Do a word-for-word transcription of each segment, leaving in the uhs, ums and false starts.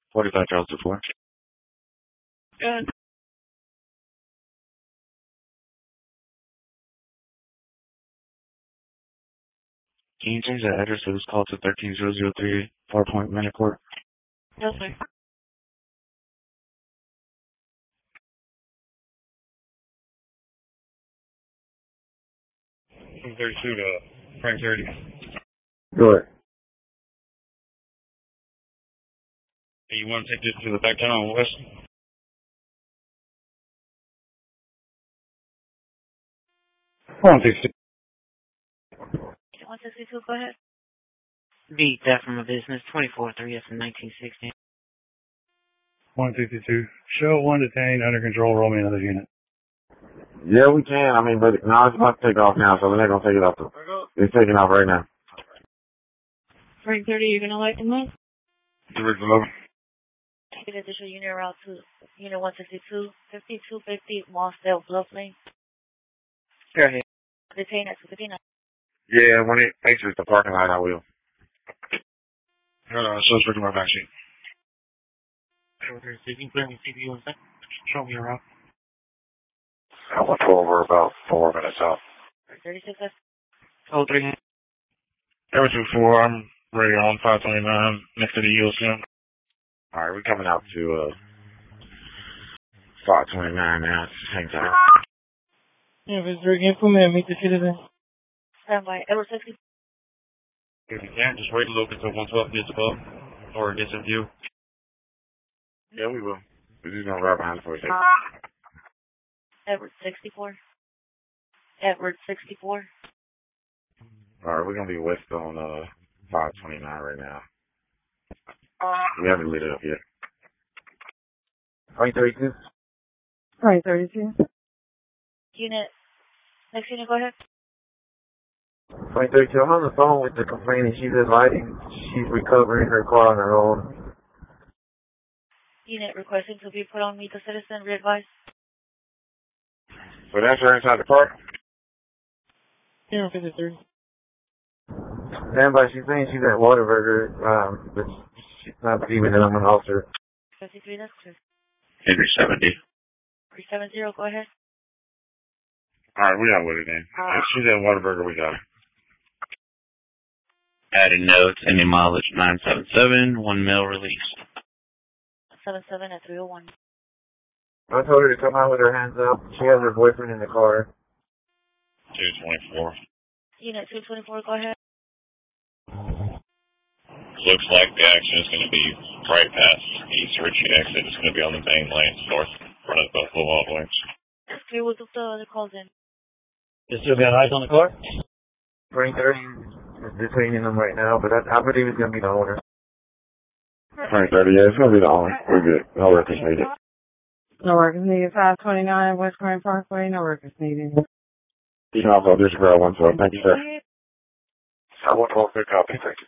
forty-five Charles before. Good. Can you change the address of this call to thirteen thousand three, Far Point, Manacor? Yes, sir. From thirty-two to Frank thirty. Go ahead. Hey, you want to take this to the back down on West? one sixty. one sixty-two, go ahead. Beat that from a business, twenty-four three, that's from nineteen sixty. one sixty-two. Show one detained under control. Roll me another unit. Yeah, we can. I mean, but now it's about to take off now, so we're not going to take it off. It's taking off right now. Frank thirty, you're going to like the move? Three below. Take additional unit route to unit one sixty-two, fifty-two fifty, Mossdale Bluff Lane. Go ahead. Detain at two fifty-nine. Yeah, when it exits the parking lot, I will. Hold on, so it's my back seat. Show me around. I went over about four minutes out. thirty-six. Oh, three. Ever two four, I'm ready on five twenty-nine next to the U S M. Alright, we're coming out to, uh, five twenty-nine now. Just hang tight. Yeah, visitor again for me. Meet the citizen. Stand by. Edward sixty. If you can't, just wait a little bit until one twelve gets above or gets in view. Yeah, we will. We're just going to ride behind for a second. Edward sixty-four. Edward sixty-four. Alright, we're going to be west on, uh, five twenty-nine right now. We haven't lit it up yet. Frank thirty-two? Frank thirty-two. Unit. Next unit, go ahead. Frank thirty-two. I'm on the phone with the complainant. She's advising she's recovering her car on her own. Unit requesting to be put on meet the citizen, re-advise. So that's her inside the car? Zero fifty-three. Stand by. She's saying she's at Whataburger, um, but she's not believing that I'm an officer. fifty-three, that's clear. Henry seventy. three seven zero, go ahead. Alright, we got with it then. If she's at Whataburger, we got her. Adding notes, any mileage nine seven seven, one mil released. seven seven at three oh one. I told her to come out with her hands up. She has her boyfriend in the car. two twenty-four. Unit two twenty-four, go ahead. Looks like the action is going to be right past East Ritchie exit. It's going to be on the main lane, north front of the Buffalo Wild Wings. Okay, we'll do the other calls in. You still got eyes on the car? Frank thirty is detaining them right now, but I, I believe it's going to be the owner. Frank thirty, yeah, it's going to be the owner. We're good. No records needed. No records needed. five twenty-nine West Grand Parkway, no records needed. You can also disregard one twelve. Thank you, sir. I one twelve, good copy. Thank you.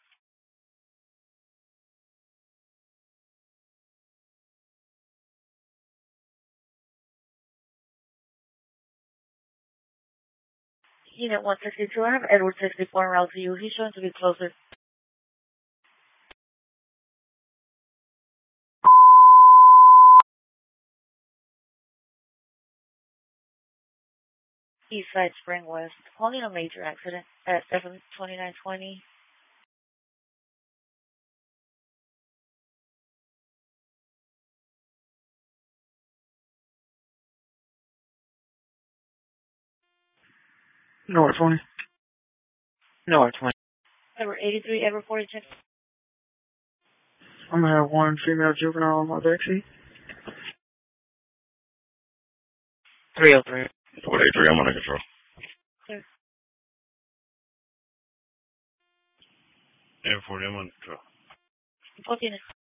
Unit one sixty-two, I have Edward sixty-four en route to you. He's showing to be closer. East side Spring West. Only a major accident at seven twenty-nine twenty. North twenty. North twenty. Edward eighty-three, Edward forty-six. I'm gonna have one female juvenile on my backseat. three oh three. What A three, I'm under control. Sir. Air forty, I'm under control. Both units.